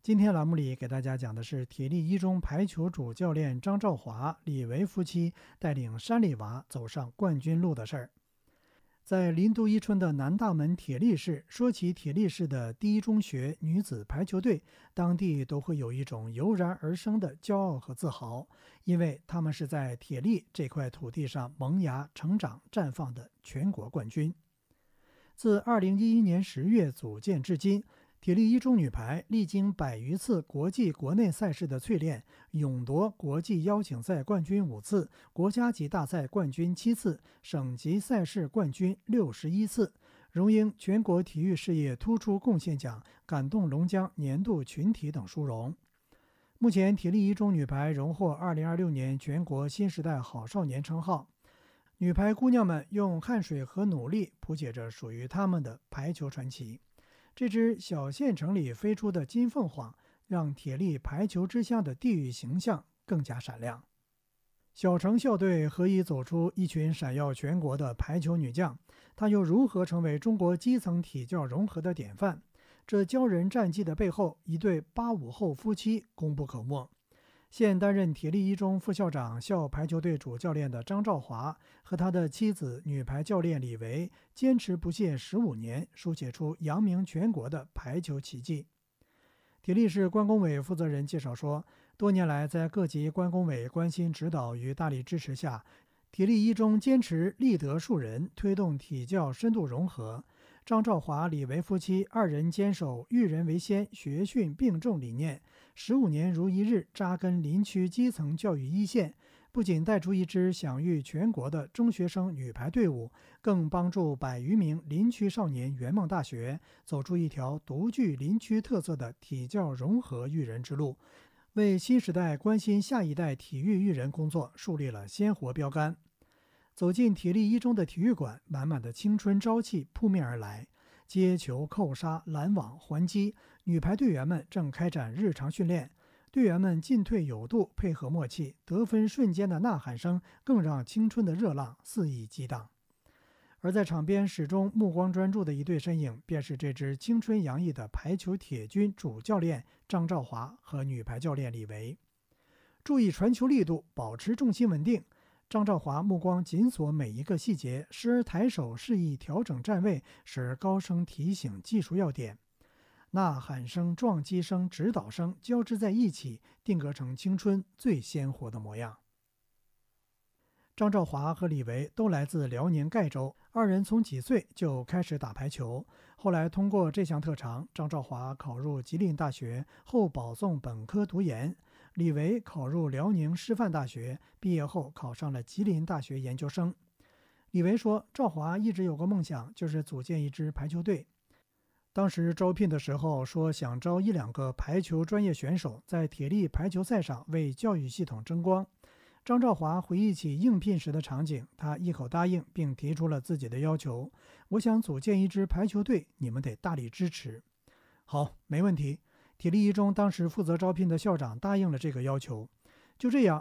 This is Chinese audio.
今天栏目里给大家讲的是铁力一中排球主教练张兆华、李维夫妻带领山里娃走上冠军路的事儿。在临都伊春的南大门铁力市，说起铁力市的第一中学女子排球队，当地都会有一种油然而生的骄傲和自豪，因为他们是在铁力这块土地上萌芽、成长、绽放的全国冠军。自2011年10月组建至今，铁力一中女排历经100余次国际国内赛事的淬炼，勇夺国际邀请赛冠军5次，国家级大赛冠军7次，省级赛事冠军61次，荣膺全国体育事业突出贡献奖、感动龙江年度群体等殊荣。目前，铁力一中女排荣获2026年全国新时代好少年称号。女排姑娘们用汗水和努力谱写着属于她们的排球传奇。这只小县城里飞出的金凤凰，让铁力排球之乡的地域形象更加闪亮。小城校队何以走出一群闪耀全国的排球女将？她又如何成为中国基层体教融合的典范？这骄人战绩的背后，一对85后夫妻功不可没。现担任铁力一中副校长、校排球队主教练的张兆华和他的妻子女排教练李维，坚持不懈15年，书写出扬名全国的排球奇迹。铁力市关工委负责人介绍说，多年来在各级关工委关心指导与大力支持下，铁力一中坚持立德树人，推动体教深度融合。张兆华、李维夫妻二人坚守育人为先、学训并重理念，15年如一日扎根林区基层教育一线，不仅带出一支享誉全国的中学生女排队伍，更帮助100余名林区少年圆梦大学走出一条独具林区特色的体教融合育人之路，为新时代关心下一代体育育人工作树立了鲜活标杆。走进铁力一中的体育馆，满满的青春朝气扑面而来，接球、扣杀、拦网、还击，女排队员们正开展日常训练。队员们进退有度，配合默契，得分瞬间的呐喊声更让青春的热浪肆意激荡。而在场边始终目光专注的一对身影，便是这支青春洋溢的排球铁军主教练张兆华和女排教练李维。注意传球力度，保持重心稳定。张兆华目光紧锁每一个细节，时而抬手示意调整站位，时而高声提醒技术要点。呐喊声、撞击声、指导声交织在一起，定格成青春最鲜活的模样。张兆华和李维都来自辽宁盖州，二人从几岁就开始打排球，后来通过这项特长，张兆华考入吉林大学，后保送本科读研；李维考入辽宁师范大学，毕业后考上了吉林大学研究生。李维说，兆华一直有个梦想，就是组建一支排球队。当时招聘的时候说想招1、2个排球专业选手，在铁力排球赛上为教育系统争光。张兆华回忆起应聘时的场景，他一口答应，并提出了自己的要求：我想组建一支排球队，你们得大力支持。好，没问题。铁力一中当时负责招聘的校长答应了这个要求。就这样